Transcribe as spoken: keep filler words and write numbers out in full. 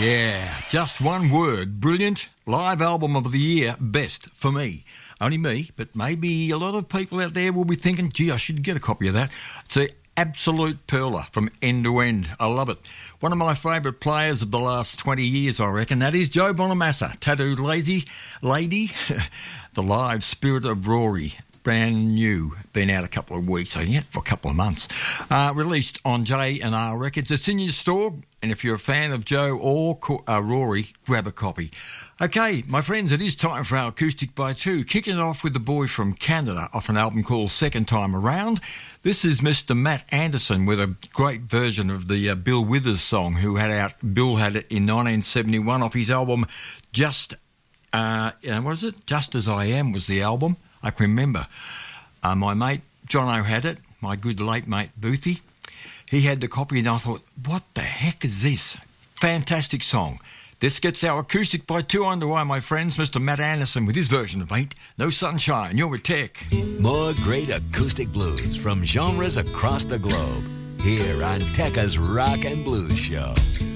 Yeah, just one word. Brilliant. Live album of the year. Best for me. Only me, but maybe a lot of people out there will be thinking, gee, I should get a copy of that. It's an absolute perler from end to end. I love it. One of my favourite players of the last twenty years, I reckon. That is Joe Bonamassa. Tattooed Lazy Lady. The live spirit of Rory. Brand new, been out a couple of weeks, I think, for a couple of months. Uh, released on J and R Records. It's in your store, and if you're a fan of Joe or uh, Rory, grab a copy. Okay, my friends, it is time for our Acoustic by Two. Kicking it off with the boy from Canada off an album called Second Time Around. This is Mister Matt Anderson with a great version of the uh, Bill Withers song, who had out, Bill had it in nineteen seventy-one off his album Just, uh, what is it? Just As I Am was the album. I can remember uh, my mate, Jono, had it, my good late mate, Boothie. He had the copy and I thought, what the heck is this? Fantastic song. This gets our Acoustic by Two underway, my friends. Mister Matt Anderson with his version of Ain't No Sunshine. You're with Tech. More great acoustic blues from genres across the globe. Here on Tekka's Rock and Blues Show.